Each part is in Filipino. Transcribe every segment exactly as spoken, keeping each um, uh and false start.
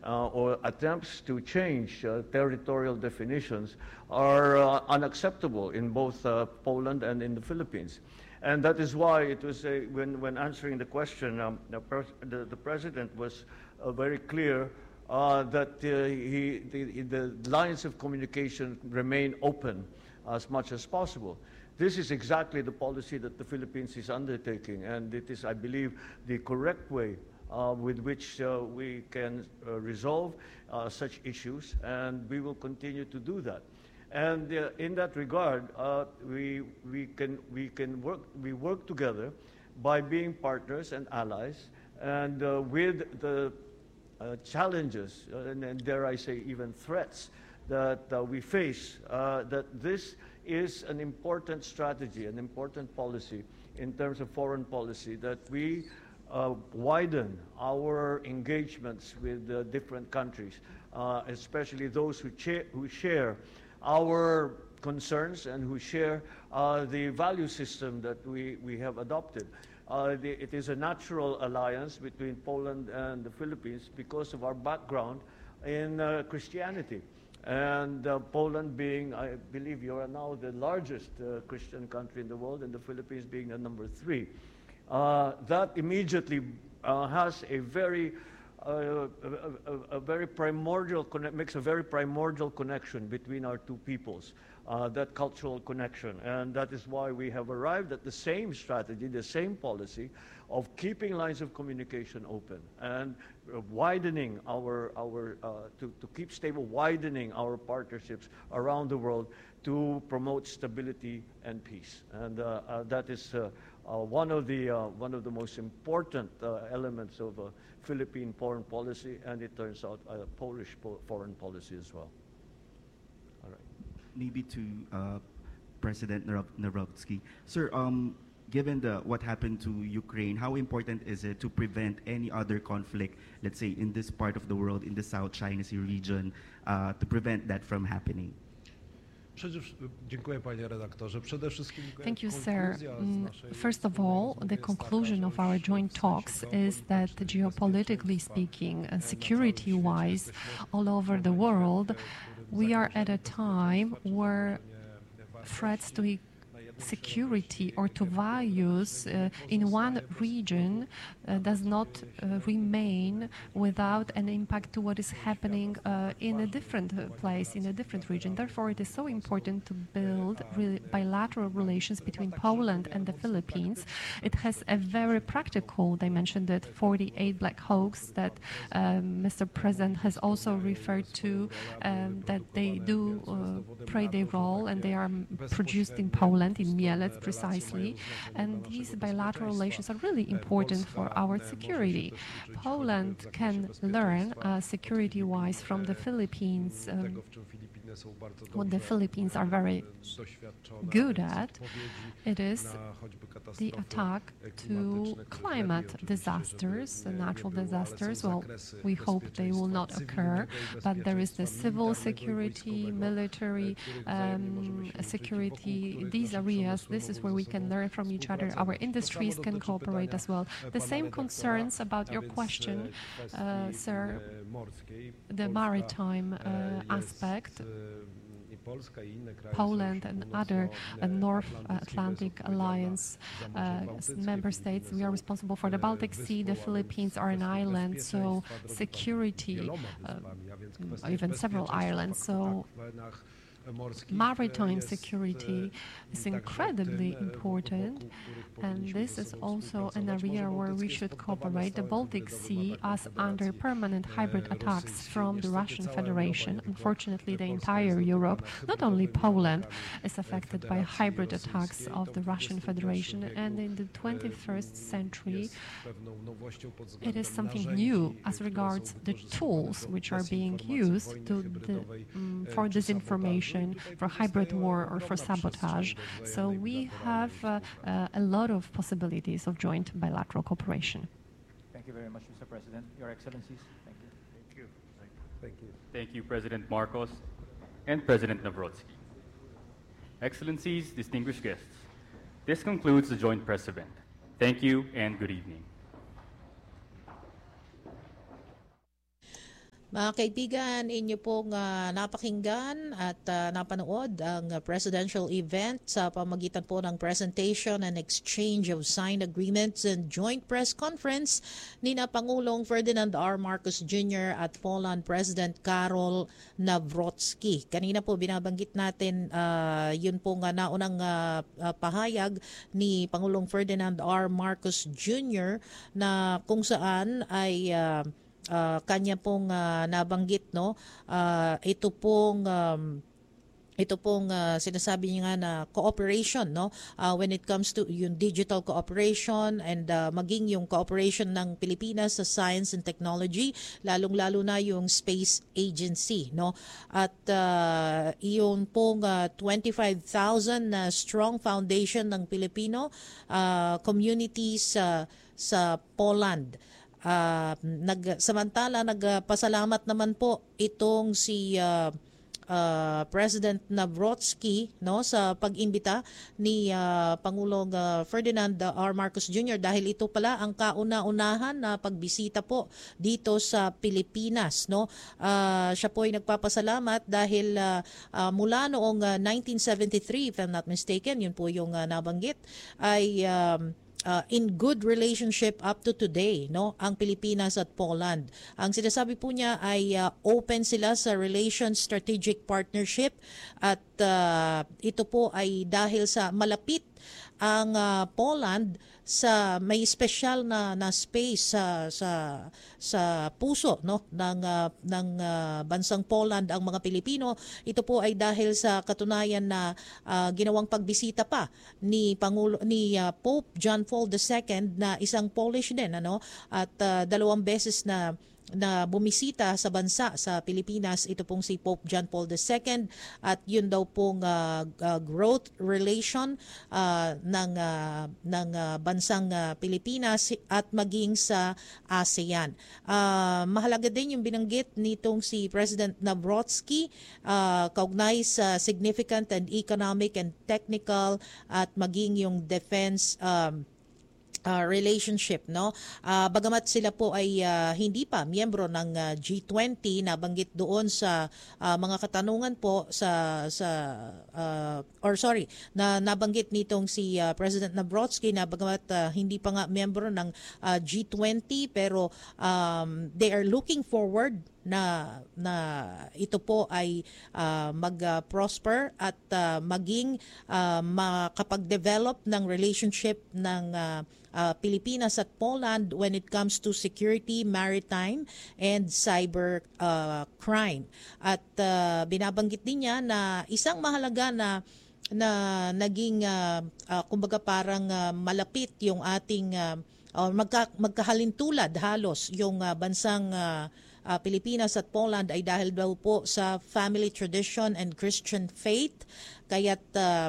uh, or attempts to change uh, territorial definitions are uh, unacceptable in both uh, Poland and in the Philippines. And that is why it was, a, when, when answering the question, um, the, pres the, the President was uh, very clear uh, that uh, he, the, the lines of communication remain open as much as possible. This is exactly the policy that the Philippines is undertaking, and it is, I believe, the correct way uh, with which uh, we can uh, resolve uh, such issues, and we will continue to do that. And uh, in that regard, uh, we, we, can, we, can work, we work together by being partners and allies, and uh, with the uh, challenges, uh, and, and dare I say even threats, that uh, we face, uh, that this is an important strategy, an important policy in terms of foreign policy, that we uh, widen our engagements with uh, different countries, uh, especially those who, who share our concerns and who share uh, the value system that we, we have adopted. Uh, the, it is a natural alliance between Poland and the Philippines because of our background in uh, Christianity. And uh, Poland being, I believe you are now the largest uh, Christian country in the world, and the Philippines being the number three. Uh, that immediately uh, has a very, uh, a, a, a very primordial, connect, makes a very primordial connection between our two peoples, uh, that cultural connection. And that is why we have arrived at the same strategy, the same policy of keeping lines of communication open and uh, widening our, our uh, to, to keep stable, widening our partnerships around the world to promote stability and peace. And uh, uh, that is uh, uh, one of the uh, one of the most important uh, elements of uh, Philippine foreign policy, and it turns out a Polish po foreign policy as well. All right. Maybe to uh, President Nawrocki. Sir, um, given the, what happened to Ukraine, how important is it to prevent any other conflict, let's say in this part of the world, in the South China Sea region, uh, to prevent that from happening? Thank you, sir. First of all, the conclusion of our joint talks is that, geopolitically speaking, uh, security-wise, all over the world, we are at a time where threats to security or to values uh, in one region uh, does not uh, remain without an impact to what is happening uh, in a different uh, place, in a different region. Therefore, it is so important to build re bilateral relations between Poland and the Philippines. It has a very practical dimension, that forty-eight Black Hawks that um, Mister President has also referred to, um, that they do uh, play their role, and they are produced in Poland, in Mielec precisely, and these bilateral relations are really important for our security. Poland can learn uh, security-wise from the Philippines. Um, what the Philippines are very good at, it is the attack to climate disasters, natural disasters. Well, we hope they will not occur, but there is the civil security, military um, security, these areas. This is where we can learn from each other. Our industries can cooperate as well. The same concerns about your question, uh, sir, the maritime uh, aspect. Poland and other uh, North Atlantic Alliance uh, member states, we are responsible for the Baltic Sea. The Philippines are an island, so security, uh, even several islands, so maritime security is incredibly important, and this is also an area where we should cooperate. The Baltic Sea is under permanent hybrid attacks from the Russian Federation. Unfortunately, the entire Europe, not only Poland, is affected by hybrid attacks of the Russian Federation, and in the twenty-first century it is something new as regards the tools which are being used to the, um, for disinformation, for hybrid war, or for sabotage. So we have uh, uh, a lot of possibilities of joint bilateral cooperation. Thank you very much, Mister President. Your Excellencies, thank you. Thank you. Thank you. Thank you, President Marcos and President Nawrocki. Excellencies, distinguished guests, this concludes the joint press event. Thank you and good evening. Mga kaibigan, inyo pong uh, napakinggan at uh, napanood ang uh, presidential event sa pamagitan po ng presentation and exchange of signed agreements and joint press conference ni na Pangulong Ferdinand R. Marcos Junior at Poland President Karol Nawrocki. Kanina po binabanggit natin uh, yun pong uh, naunang uh, uh, pahayag ni Pangulong Ferdinand R. Marcos Junior na kung saan ay uh, Uh, kanya pong uh, nabanggit, no, uh, ito pong um, ito pong uh, sinasabi niya nga na cooperation, no, uh, when it comes to yung digital cooperation and uh, maging yung cooperation ng Pilipinas sa science and technology, lalong-lalo na yung space agency, no, at uh, yung pong uh, twenty-five thousand na strong foundation ng Filipino uh, community sa sa Poland. Uh, nag, samantala, nagpasalamat naman po itong si uh, uh, President Nawrocki, no, sa pag-imbita ni uh, Pangulong uh, Ferdinand R. Marcos Junior dahil ito pala ang kauna-unahan na pagbisita po dito sa Pilipinas, no. Uh, siya po ay nagpapasalamat dahil uh, uh, mula noong uh, nineteen seventy-three, if I'm not mistaken, yun po yung uh, nabanggit, ay um, Uh, in good relationship up to today, no, ang Pilipinas at Poland. Ang sinasabi po niya ay uh, open sila sa relations strategic partnership at uh, ito po ay dahil sa malapit ang uh, Poland sa may special na na space sa sa sa puso, no, ng uh, ng uh, bansang Poland ang mga Pilipino. Ito po ay dahil sa katunayan na uh, ginawang pagbisita pa ni Pangulo ni uh, Pope John Paul the Second na isang Polish din, ano, at uh, dalawang beses na na bumisita sa bansa sa Pilipinas, ito pong si Pope John Paul the Second, at yun daw pong uh, uh, growth relation uh, ng uh, ng uh, bansang uh, Pilipinas at maging sa ASEAN. Uh, mahalaga din yung binanggit nitong si President Nawrocki uh, kaugnay sa significant and economic and technical at maging yung defense um, Uh, relationship, no. Uh, bagamat sila po ay uh, hindi pa miyembro ng uh, G twenty, nabanggit doon sa uh, mga katanungan po sa sa uh, or sorry, na nabanggit nitong si uh, President Nawrocki na bagamat uh, hindi pa nga miyembro ng uh, G twenty, pero um, they are looking forward na na ito po ay uh, mag-prosper uh, at uh, maging uh, makapag-develop ng relationship ng uh, uh, Pilipinas at Poland when it comes to security, maritime, and cyber uh, crime. At uh, binabanggit din niya na isang mahalaga na na naging uh, uh, kumbaga parang uh, malapit yung ating uh, uh, magka, magkahalintulad halos yung uh, bansang uh, Uh, Pilipinas at Poland ay dahil daw po sa family tradition and Christian faith, kaya't uh,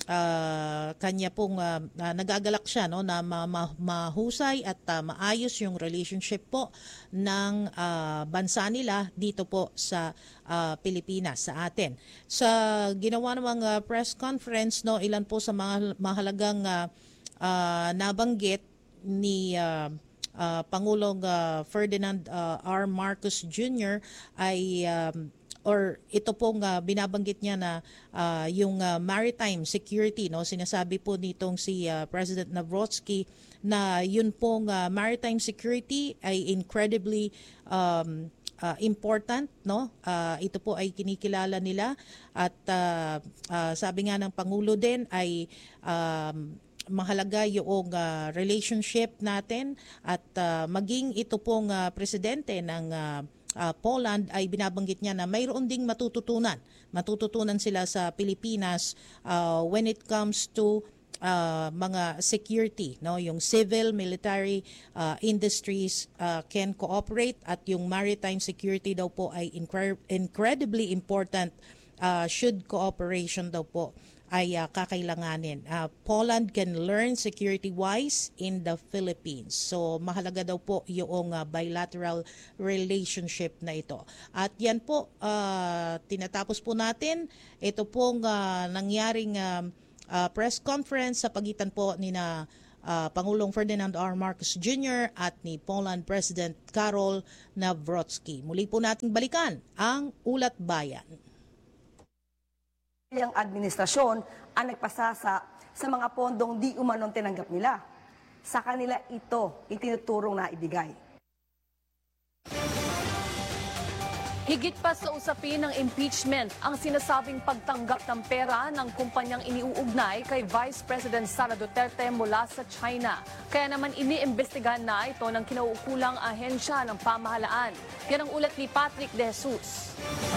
uh, kanya pong uh, uh, nagagalak siya, no, na ma- ma- mahusay at uh, maayos yung relationship po ng uh, bansa nila dito po sa uh, Pilipinas, sa atin. Sa ginawa namang uh, press conference, no, ilan po sa mga mahalagang uh, uh, nabanggit ni uh, Uh, Pangulong uh, Ferdinand uh, R. Marcos Junior ay um, or ito pong uh, binabanggit niya na uh, yung uh, maritime security, no, sinasabi po nitong si uh, President Nawrocki na yun pong uh, maritime security ay incredibly um, uh, important, no. Uh, ito po ay kinikilala nila at uh, uh, sabi nga ng Pangulo din ay um, mahalaga yung uh, relationship natin at uh, maging ito pong uh, presidente ng uh, uh, Poland ay binabanggit niya na mayroon ding matututunan. Matututunan sila sa Pilipinas uh, when it comes to uh, mga security, no, yung civil, military uh, industries uh, can cooperate at yung maritime security daw po ay incre- incredibly important uh, should cooperation daw po ay uh, kakailanganin. Uh, Poland can learn security-wise in the Philippines. So mahalaga daw po yung uh, bilateral relationship na ito. At yan po, uh, tinatapos po natin. Ito pong uh, nangyaring uh, uh, press conference sa pagitan po ni na uh, Pangulong Ferdinand R. Marcos Junior at ni Poland President Karol Nawrocki. Muli po nating balikan ang Ulat Bayan. Ang administrasyon ang nagpasasa sa mga pondong di umanong tinanggap nila. Sa kanila ito itinuturong na ibigay. Higit pa sa usapin ng impeachment ang sinasabing pagtanggap ng pera ng kumpanyang iniuugnay kay Vice President Sara Duterte mula sa China. Kaya naman iniimbestigahan na ito ng kinauukulang ahensya ng pamahalaan. Yan ang ulat ni Patrick De Jesus.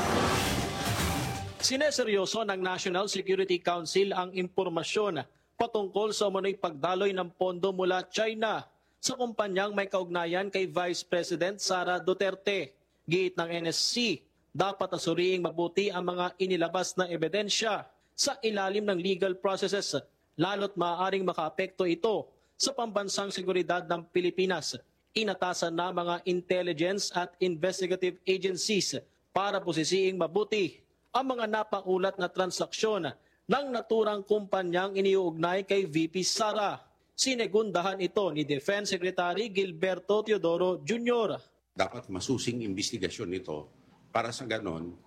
Sineseryoso ng National Security Council ang impormasyon patungkol sa umano'y pagdaloy ng pondo mula China sa kumpanyang may kaugnayan kay Vice President Sara Duterte. Giit ng N S C, dapat asuriing mabuti ang mga inilabas na ebidensya sa ilalim ng legal processes, lalo't maaaring makaapekto ito sa pambansang seguridad ng Pilipinas. Inatasan na mga intelligence at investigative agencies para pusisiing mabuti ang mga napaulat na transaksyon ng naturang kumpanyang iniuugnay kay V P Sara. Sinegundahan ito ni Defense Secretary Gilberto Teodoro Junior Dapat masusing investigasyon nito para sa ganon,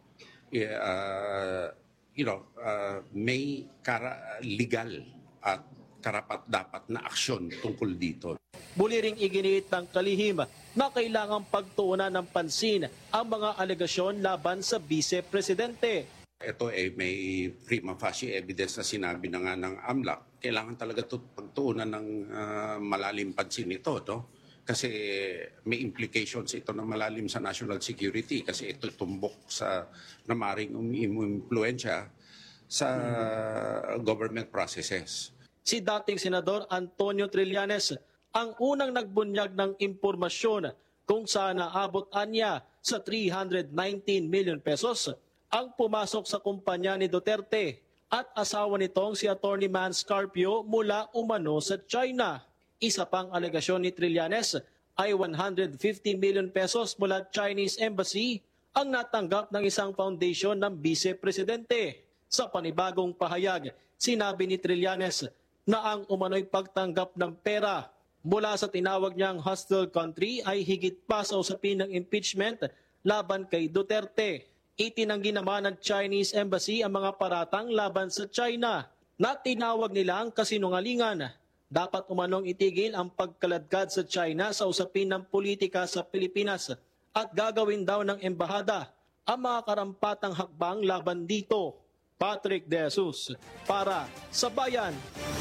uh, you know, uh, may kara- legal at karapat-dapat na aksyon tungkol dito. Muli ring iginiit ng kalihim na kailangang pagtuunan ng pansin ang mga alegasyon laban sa Vice Presidente. Ito ay may prima facie evidence na sinabi na nga ng A M L A C. Kailangan talaga ito pagtuunan ng uh, malalim pansin ito, no? Kasi may implications ito na malalim sa national security kasi ito tumbok sa namaring umiimpluensya sa government processes. Si dating Senador Antonio Trillanes ang unang nagbunyag ng impormasyon kung saan naabot anya sa three hundred nineteen million pesos ang pumasok sa kumpanya ni Duterte at asawa nitong si Attorney Man Scarpio mula umano sa China. Isa pang alegasyon ni Trillanes ay one hundred fifty million pesos mula Chinese Embassy ang natanggap ng isang foundation ng Vice Presidente. Sa panibagong pahayag, sinabi ni Trillanes na ang umano'y pagtanggap ng pera mula sa tinawag niyang hostile country ay higit pa sa usapin ng impeachment laban kay Duterte. Itinanggi naman ng Chinese Embassy ang mga paratang laban sa China na tinawag nilang kasinungalingan. Dapat umanong itigil ang pagkaladkad sa China sa usapin ng politika sa Pilipinas at gagawin daw ng embahada ang mga karampatang hakbang laban dito. Patrick De Jesus para sa Bayan.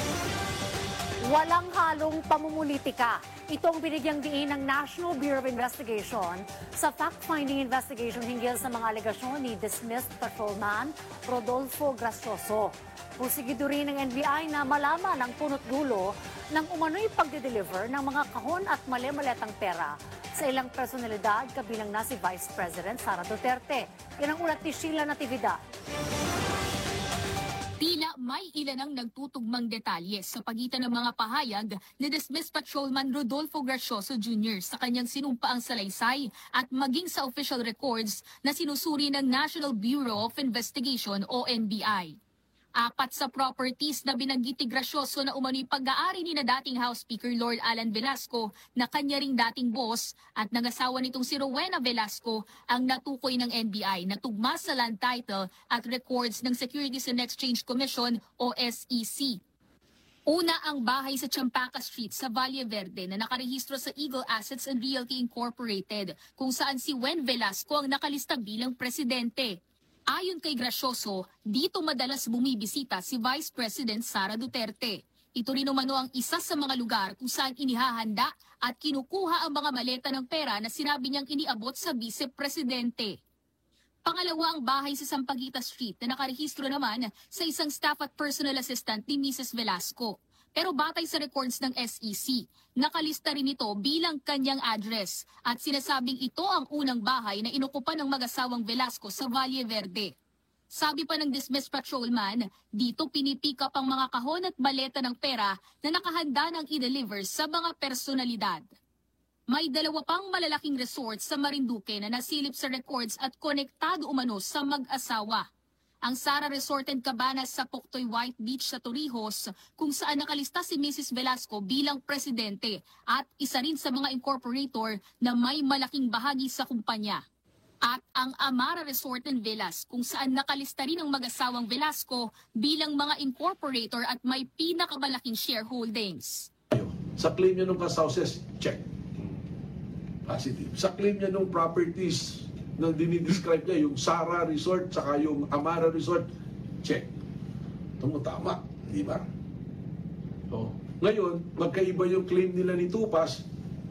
Walang halong pamumulitika. Ito ang binigyang diin ng National Bureau of Investigation sa fact-finding investigation hinggil sa mga alegasyon ni dismissed patrolman Rodolfo Gracioso. Pusigido rin ng N B I na malaman ang punot dulo ng umano'y pagde-deliver ng mga kahon at mali-maletang pera sa ilang personalidad kabilang na si Vice President Sara Duterte. Yan ang ulat ni Sheila Natividad. Tila may ilan ang nagtutugmang detalye sa pagitan ng mga pahayag ni dismissed patrolman Rodolfo Gracioso Junior sa kanyang sinumpaang salaysay at maging sa official records na sinusuri ng National Bureau of Investigation o N B I. Apat sa properties na binanggit ni Gracioso na umano'y pag-aari ni na dating House Speaker Lord Alan Velasco na kanya ring dating boss at nangasawa nitong si Rowena Velasco ang natukoy ng N B I na tugma sa land title at records ng Securities and Exchange Commission o S E C. Una ang bahay sa Champaca Street sa Valle Verde na nakarehistro sa Eagle Assets and Realty Incorporated kung saan si Wen Velasco ang nakalista bilang presidente. Ayon kay Gracioso, dito madalas bumibisita si Vice President Sara Duterte. Ito rin umano ang isa sa mga lugar kung saan inihahanda at kinukuha ang mga maleta ng pera na sinabi niyang iniabot sa Vice Presidente. Pangalawa ang bahay sa Sampaguita Street na nakarehistro naman sa isang staff at personal assistant ni Missus Velasco. Pero batay sa records ng S E C, nakalista rin ito bilang kanyang address at sinasabing ito ang unang bahay na inukupan ng mag-asawang Velasco sa Valle Verde. Sabi pa ng dismissed patrolman, dito pinipick up ang mga kahon at maleta ng pera na nakahanda ng i-deliver sa mga personalidad. May dalawa pang malalaking resort sa Marinduque na nasilip sa records at konektado umano sa mag-asawa. ang Sara Resort and Cabanas sa Poktoy White Beach sa Torrijos, kung saan nakalista si Missus Velasco bilang presidente at isa rin sa mga incorporator na may malaking bahagi sa kumpanya. At ang Amara Resort and Villas, kung saan nakalista rin ang mag-asawang Velasco bilang mga incorporator at may pinakamalaking shareholdings. Sa claim niya ng Casauces, check. Positive. Sa claim niya ng properties na dinidescribe niya, yung Sara Resort saka yung Amara Resort, check. Tumutama, di ba? So, ngayon, magkaiba yung claim nila ni Tupas,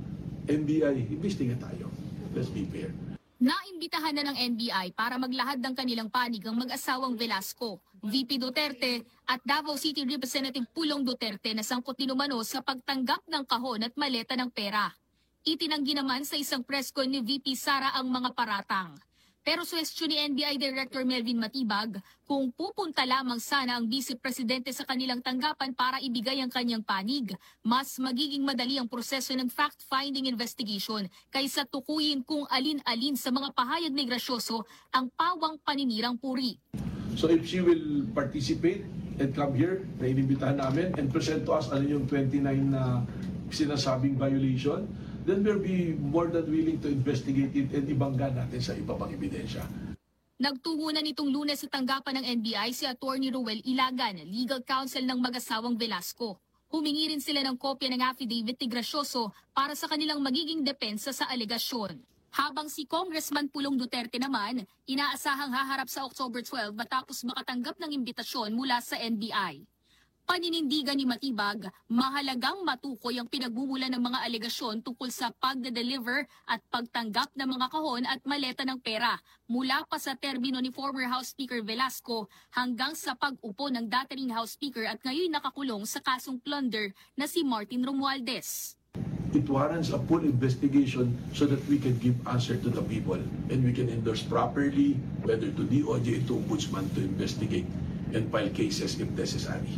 N B I, imbestiga tayo. Let's be fair. Naimbitahan na ng N B I para maglahad ng kanilang panig ang mag-asawang Velasco, V P Duterte at Davao City Representative Pulong Duterte na sangkot din umano sa pagtanggap ng kahon at maleta ng pera. Itinanggi naman sa isang press con ni V P Sara ang mga paratang. Pero suwestyon ni N B I Director Melvin Matibag kung pupunta lamang sana ang Vice Presidente sa kanilang tanggapan para ibigay ang kanyang panig, mas magiging madali ang proseso ng fact-finding investigation kaysa tukuyin kung alin-alin sa mga pahayag ni Gracioso ang pawang paninirang puri. So if she will participate and come here, na inimbitahan namin, and present to us ano yung twenty-nine na sinasabing violation, then we'll be more than willing to investigate it and ibangga natin sa iba pang ebidensya. Nagtungo na nitong Lunes sa tanggapan ng N B I si Attorney Roel Ilagan, legal counsel ng mag-asawang Velasco. Humingi rin sila ng kopya ng affidavit ni Gracioso para sa kanilang magiging depensa sa alegasyon. Habang si Congressman Pulong Duterte naman, inaasahang haharap sa October twelve matapos makatanggap ng imbitasyon mula sa N B I. Paninindigan ni Matibag, mahalagang matukoy ang pinagmumula ng mga alegasyon tungkol sa pagde-deliver at pagtanggap ng mga kahon at maleta ng pera mula pa sa termino ni former House Speaker Velasco hanggang sa pag-upo ng dating House Speaker at ngayon nakakulong sa kasong plunder na si Martin Romualdez. It warrants a full investigation so that we can give answer to the people and we can endorse properly whether to D O J, to Ombudsman to investigate and file cases if necessary.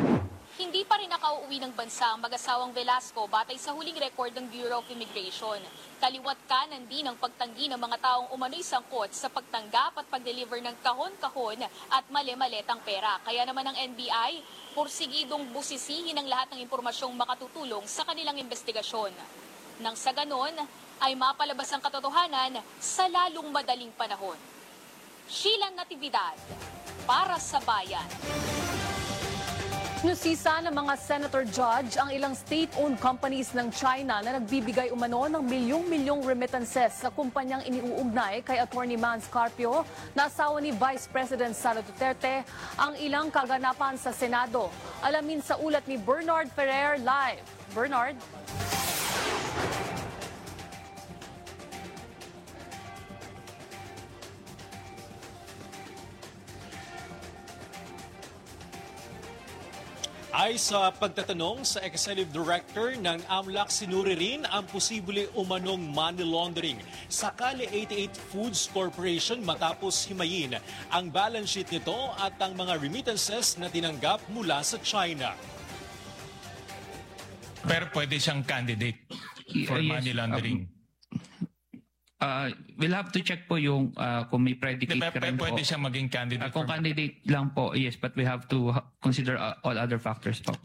Hindi pa rin nakauuwi ng bansa ang mag-asawang Velasco batay sa huling record ng Bureau of Immigration. Kaliwat kanan din ang pagtanggi ng mga taong umano'y sangkot sa pagtanggap at pag-deliver ng kahon-kahon at mali-maletang pera. Kaya naman ang N B I, pursigidong busisihin ang lahat ng impormasyong makatutulong sa kanilang investigasyon. Nang sa ganon, ay mapalabas ang katotohanan sa lalong madaling panahon. Sheila Natividad, para sa Bayan. Nusisa ng mga senator judge ang ilang state-owned companies ng China na nagbibigay umano ng milyong-milyong remittances sa kumpanyang iniuugnay kay Attorney Mans Carpio na asawa ni Vice President Sara Duterte ang ilang kaganapan sa Senado. Alamin sa ulat ni Bernard Ferrer live. Bernard? Ay sa pagtatanong sa Executive Director ng AMLAC, sinuri rin ang posible umanong money laundering sa Kali eighty-eight Foods Corporation matapos himayin ang balance sheet nito at ang mga remittances na tinanggap mula sa China. Pero pwede siyang candidate for yes, money laundering. Um, Uh, we'll have to check po yung uh, kung may predicate P- crime po. Pwede siyang maging candidate. Uh, kung candidate lang po, yes, but we have to consider uh, all other factors po.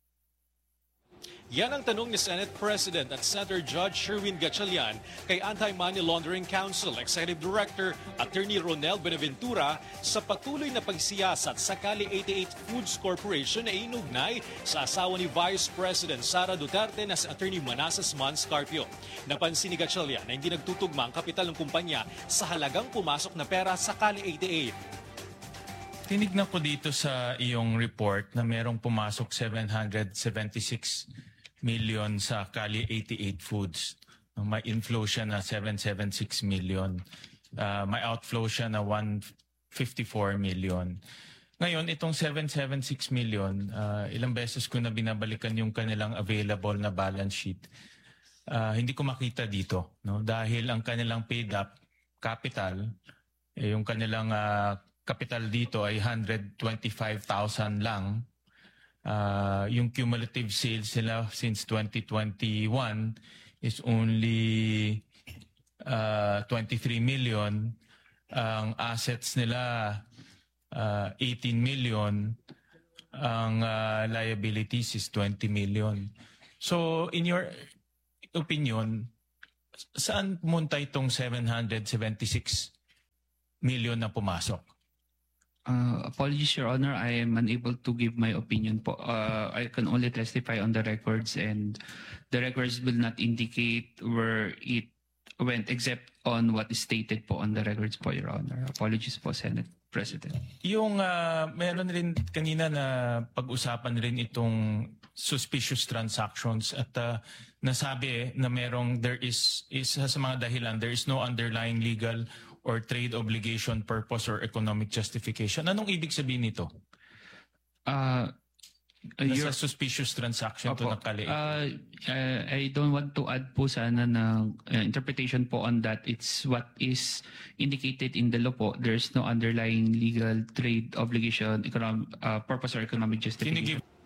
Yan ang tanong ni Senate President at Senator Judge Sherwin Gatchalian kay Anti-Money Laundering Council Executive Director Attorney Ronel Benaventura sa patuloy na pagsiyasat sa Kali eighty-eight Foods Corporation na inugnay sa asawa ni Vice President Sara Duterte na si Attorney Manassas Mans Carpio. Napansin ni Gatchalian na hindi nagtutugma ang kapital ng kumpanya sa halagang pumasok na pera sa Kali eighty-eight. Tinignan ko dito sa iyong report na merong pumasok seven hundred seventy-six million sa Kali eighty-eight Foods. May inflow siya na seven hundred seventy-six million. Uh, may outflow siya na one hundred fifty-four million. Ngayon, itong seven hundred seventy-six million, uh, ilang beses ko na binabalikan yung kanilang available na balance sheet. Uh, hindi ko makita dito. No? Dahil ang kanilang paid up capital, eh, yung kanilang uh, capital dito ay one hundred twenty-five thousand lang. Uh, yung cumulative sales nila since twenty twenty-one is only uh, twenty-three million. Ang assets nila uh, eighteen million, ang uh, liabilities is twenty million. So in your opinion, saan pumunta itong seven hundred seventy-six million na pumasok? Uh, apologies, Your Honor. I am unable to give my opinion po. Uh, I can only testify on the records, and the records will not indicate where it went except on what is stated po on the records po, Your Honor. Apologies po, Senate President. Yung uh, meron rin kanina na pag-usapan rin itong suspicious transactions at uh, nasabi na merong there is, isa sa mga dahilan, there is no underlying legal or trade obligation, purpose, or economic justification. Anong ibig sabihin nito? Uh, Nasa suspicious transaction Opo. to nakaliit. Uh, uh, I don't want to add po sana ng uh, interpretation po on that. It's what is indicated in the law po. There's no underlying legal, trade obligation, economic, uh, purpose, or economic justification. Kinigib.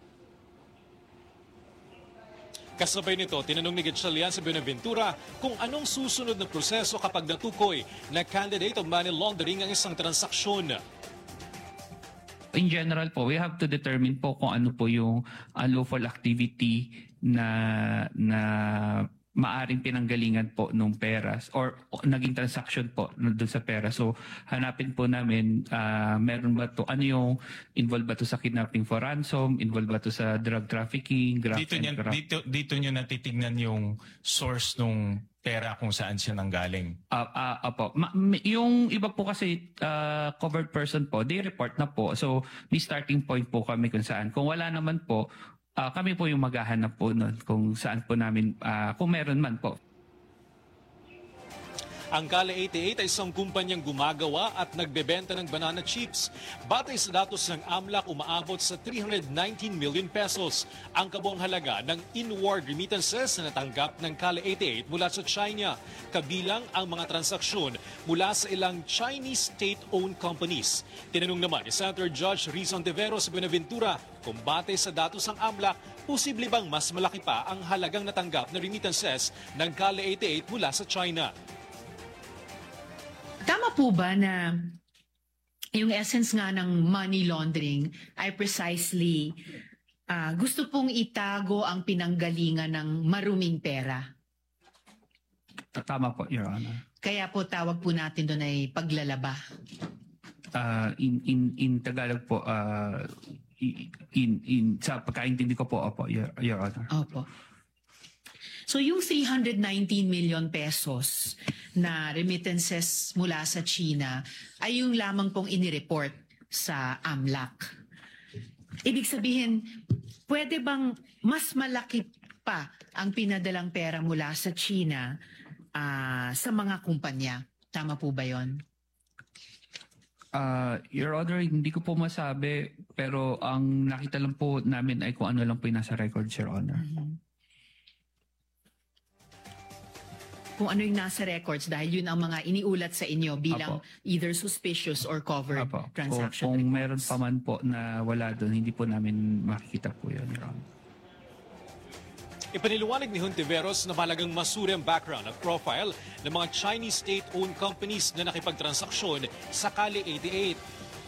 Kasabay nito, tinanong ni Gatchalian sa Buenaventura kung anong susunod na proseso kapag natukoy na candidate of money laundering ang isang transaksyon. In general po, we have to determine po kung ano po yung unlawful activity na na maaring pinanggalingan po nung pera or, o, naging transaction po doon sa pera. So hanapin po namin uh, meron ba to, ano yung involved ba to sa kidnapping for ransom, involved ba to sa drug trafficking, graft Dito and niya, graft. dito, dito nyo natitignan yung source nung pera kung saan siya nanggaling. Uh, uh, apo. Ma- yung iba po kasi uh, covered person po, they report na po. So may starting point po kami kung saan. Kung wala naman po, Uh, kami po yung maghahanap po nun kung saan po namin, uh, kung meron man po. Ang Kale eighty-eight ay isang kumpanyang gumagawa at nagbebenta ng banana chips. Batay sa datos ng AMLAC, umaabot sa three hundred nineteen million pesos ang kabuang halaga ng inward remittances na natanggap ng Kale eighty-eight mula sa China. Kabilang ang mga transaksyon mula sa ilang Chinese state-owned companies. Tinanong naman ni Senator Judge Rizon Tiveros sa Buenaventura kung batay sa datos ng AMLAC, posible bang mas malaki pa ang halagang natanggap na remittances ng Kale eighty-eight mula sa China. Tama po ba na yung essence nga ng money laundering ay precisely uh, gusto pong itago ang pinanggalingan ng maruming pera? Tama po, Your Honor. Kaya po tawag po natin doon ay paglalaba. Uh, in, in, in Tagalog po, uh, in, in, sa pagkaintindi ko po, opo, Your, Your Honor. Opo. So yung three hundred nineteen million pesos na remittances mula sa China ay yung lamang pong inireport sa AMLAC. Ibig sabihin, pwede bang mas malaki pa ang pinadalang pera mula sa China uh, sa mga kumpanya? Tama po ba yun? Uh, Your Honor, hindi ko po masabi, pero ang nakita lang po namin ay kung ano lang po yung nasa records, Your Honor. Mm-hmm. Kung ano yung nasa records dahil yun ang mga iniulat sa inyo bilang Apo. Either suspicious or covered Apo. transaction. Kung, kung meron pa man po na wala doon, hindi po namin makikita po yun, Your Honor. Ipaniluwanag ni Hontiveros na mahalagang masuri ang background at profile ng mga Chinese state-owned companies na nakipagtransaksyon sa Kale eighty-eight.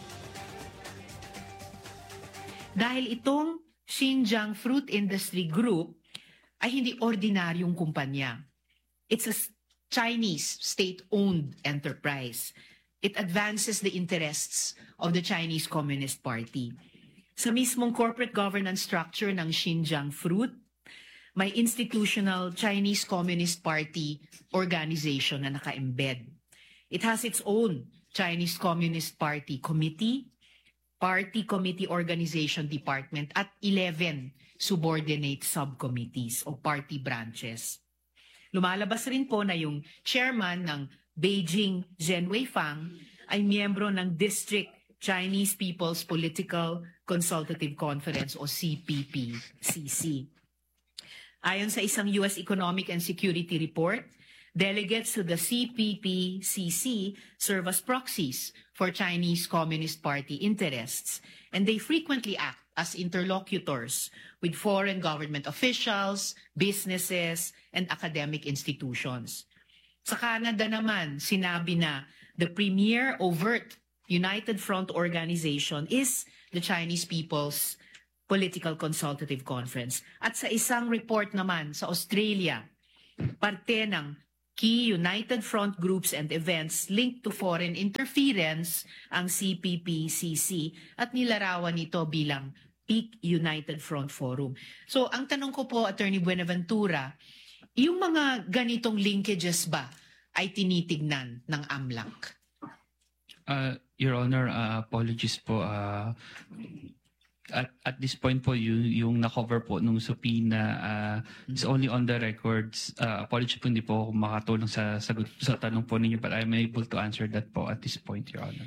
Dahil itong Xinjiang Fruit Industry Group ay hindi ordinaryong kumpanya. It's a Chinese state-owned enterprise. It advances the interests of the Chinese Communist Party. Sa mismong corporate governance structure ng Xinjiang Fruit, may institutional Chinese Communist Party organization na naka-embed. It has its own Chinese Communist Party committee, party committee organization department, at eleven subordinate subcommittees o party branches. Lumalabas rin po na yung chairman ng Beijing Zhen Weifang ay miyembro ng District Chinese People's Political Consultative Conference o C P P C C. Ayon sa isang U S Economic and Security Report, delegates to the C P P C C serve as proxies for Chinese Communist Party interests, and they frequently act as interlocutors with foreign government officials, businesses, and academic institutions. Sa Canada naman, sinabi na the premier overt United Front Organization is the Chinese People's Political Consultative Conference. At sa isang report naman sa Australia, parte ng key United Front groups and events linked to foreign interference ang C P P C C at nilarawan ito bilang Peak United Front Forum. So ang tanong ko po, Attorney Buenaventura, yung mga ganitong linkages ba ay tinitignan ng AMLAC? Uh, Your Honor, uh, apologies po. Uh, at, at this point po, yung, yung na-cover po nung subpoena uh, is only on the records. Uh, apologies po, hindi po ako makatulong sa, sagot, sa tanong po ninyo, but I'm able to answer that po at this point, Your Honor.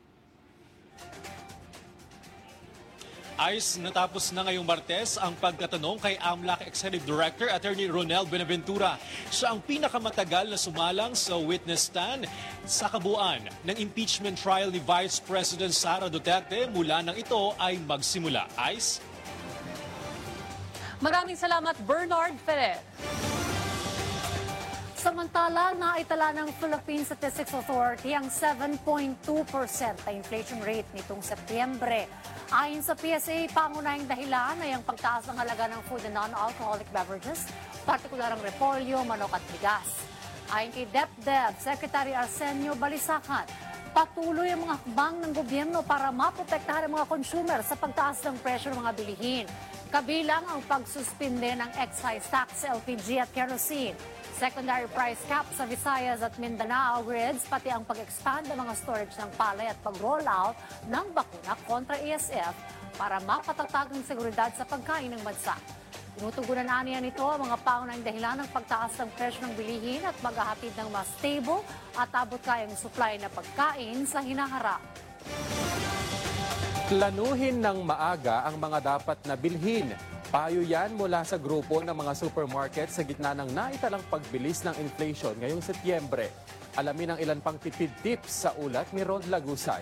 Ayos, natapos na ngayong Martes ang pagtatanong kay AMLAC Executive Director Attorney Ronel Buenaventura. Siya ang pinakamatagal na sumalang sa witness stand sa kabuuan ng impeachment trial ni Vice President Sara Duterte mula nang ito ay magsimula. Ayos? Maraming salamat, Bernard Ferrer. Samantala, naitala ng Philippine Statistics Authority ang seven point two percent na inflation rate nitong Setyembre. Ayon sa P S A, pangunahing dahilan ay ang pagtaas ng halaga ng food and non-alcoholic beverages, partikular ang repolyo, manok at bigas. Ayon kay DepDev Secretary Arsenio Balisacan, patuloy ang mga hakbang ng gobyerno para maprotektahan ang mga consumer sa pagtaas ng presyo ng mga bilihin. Kabilang ang pagsuspinde ng excise tax sa L P G at kerosene, secondary price cap sa Visayas at Mindanao grids, pati ang pag-expand ng mga storage ng palay at pag-roll out ng bakuna kontra E S F para mapatatag ang seguridad sa pagkain ng bansa. Tinutugunan na niya nito ang mga pangunahing dahilan ng pagtaas ng presyo ng bilihin at maghahatid ng mas stable at abot kayang supply na pagkain sa hinaharap. Planuhin ng maaga ang mga dapat na bilhin. Payo yan mula sa grupo ng mga supermarket sa gitna ng naitalang pagbilis ng inflation ngayong Setyembre. Alamin ang ilan pang tipid tips sa ulat ni Rod Lagusay.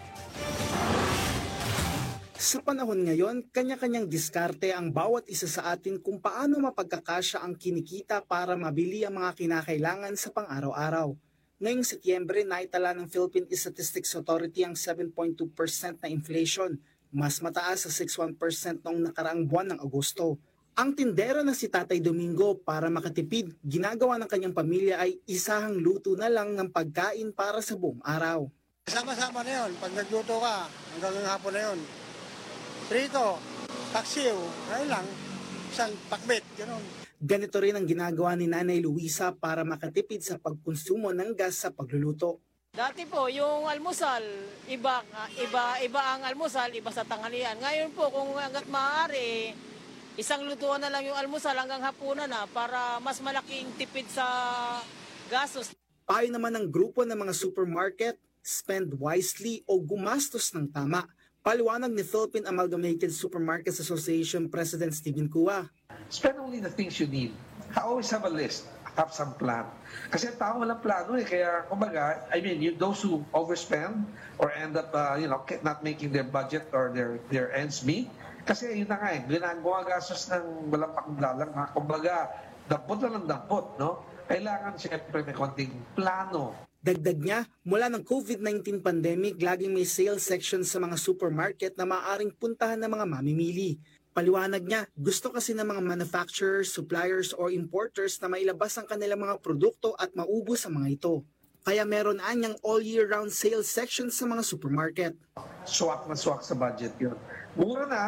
Sa panahon ngayon, kanya-kanyang diskarte ang bawat isa sa atin kung paano mapagkakasya ang kinikita para mabili ang mga kinakailangan sa pang-araw-araw. Ngayong Setyembre, naitala ng Philippine Statistics Authority ang seven point two percent na inflation, mas mataas sa six point one percent noong nakaraang buwan ng Agosto. Ang tindero na si Tatay Domingo, para makatipid, ginagawa ng kanyang pamilya ay isahang luto na lang ng pagkain para sa buong araw. Sama-sama na yun. Pag nagluto ka, hanggang hapon na yun. Prito, taksiw, ayun lang, isang takbit, gano'n. Ganito rin ang ginagawa ni Nanay Luisa para makatipid sa pagkonsumo ng gas sa pagluluto. Dati po, yung almusal, iba, iba, iba ang almusal, iba sa tanghalian. Ngayon po, kung hanggat maaari, isang lutuan na lang yung almusal hanggang hapunan na para mas malaking tipid sa gastos. Payo naman ng grupo ng mga supermarket, spend wisely o gumastos ng tama. Paliwanag ni Philippine Amalgamated Supermarkets Association President Stephen Cua. Spend only the things you need. Always have a list. Have some plan. Kasi ang tao walang plano eh. Kaya, kumbaga, I mean, you, those who overspend or end up, uh, you know, not making their budget or their their ends meet. Kasi yun na nga eh, ginagawa gastos ng walang pakunggalang. Kumbaga, dampot na lang dampot, no? Kailangan siyempre may konting plano. Dagdag niya, mula ng COVID nineteen pandemic, laging may sales section sa mga supermarket na maaaring puntahan ng mga mamimili. Paliwanag niya, gusto kasi ng mga manufacturers, suppliers, or importers na mailabas ang kanilang mga produkto at maubos ang mga ito. Kaya meron anyang all year round sales section sa mga supermarket. Swak na swak sa budget yun. Mura na,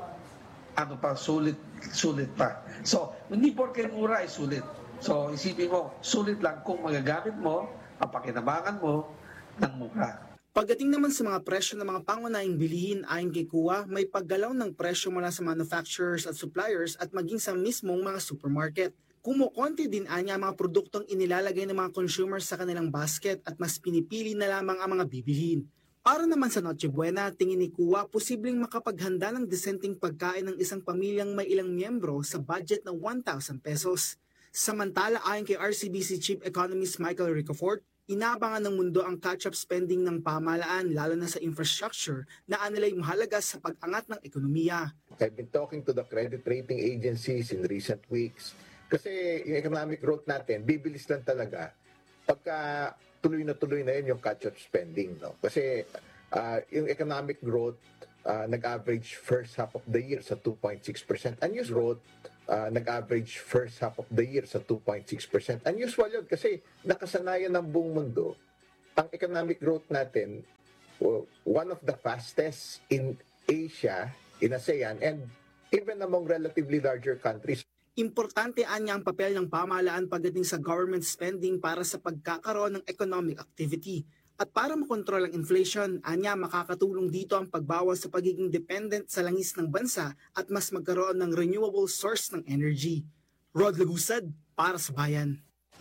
ano pa, sulit, sulit pa. So, hindi porke mura ay sulit. So, isipin mo, sulit lang kung magagamit mo, ang pakinabangan mo ng mura. Pagdating naman sa mga presyo ng mga pangunahing bilihin ayon kay Cua, may paggalaw ng presyo mula sa manufacturers at suppliers at maging sa mismong mga supermarket. Kumukonti din anya ang mga produktong inilalagay ng mga consumers sa kanilang basket at mas pinipili na lamang ang mga bibilhin. Para naman sa Noche Buena, tingin ni Cua, posibleng makapaghanda ng disenteng pagkain ng isang pamilyang may ilang miyembro sa budget ng one thousand pesos. Samantala, ayon kay R C B C Chief Economist Michael Ricafort, inabangan ng mundo ang catch-up spending ng pamahalaan lalo na sa infrastructure na anilay mahalaga sa pag-angat ng ekonomiya. I've been talking to the credit rating agencies in recent weeks kasi yung economic growth natin, bibilis lang talaga pagka tuloy na tuloy na yun yung catch-up spending. No? Kasi uh, yung economic growth uh, nag-average first half of the year sa two point six percent. Unused growth uh, nag-average first half of the year sa two point six percent. Unusual yun kasi nakasanayan ng buong mundo ang economic growth natin, one of the fastest in Asia, in ASEAN, and even among relatively larger countries. Importante anya ang papel ng pamahalaan pagdating sa government spending para sa pagkakaroon ng economic activity. At para makontrol ang inflation, anya makakatulong dito ang pagbawas sa pagiging dependent sa langis ng bansa at mas magkaroon ng renewable source ng energy. Rod Lagusad, para sa Bayan.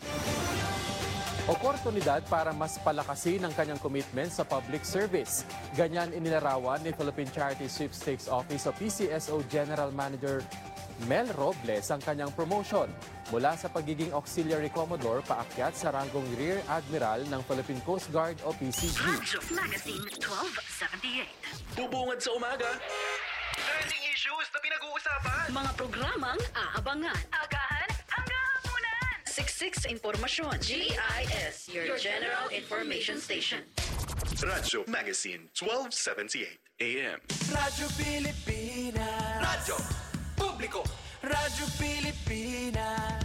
Oportunidad para mas palakasin ang kanyang commitment sa public service. Ganyan inilarawan ni Philippine Charity Sweepstakes Office o P C S O General Manager Mel Robles ang kanyang promotion mula sa pagiging Auxiliary Commodore paakyat sa ranggong Rear Admiral ng Philippine Coast Guard o P C G. Radyo Magazine twelve seventy-eight. Bubungad sa umaga. Trending issues na pinag-uusapan. Mga programang aabangan. Agahan hanggang hapunan. Siksik sa impormasyon. G I S, your, your General Information Station. Radyo Magazine twelve seventy-eight A M. Radyo Pilipinas. Radyo Publiko. Radyo Pilipinas.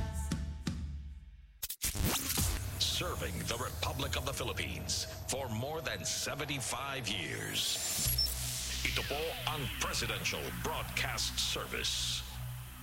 Serving the Republic of the Philippines for more than seventy-five years. Ito po ang Presidential Broadcast Service.